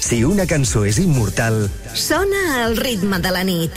Si una cançó és immortal, Sona al ritme de la nit.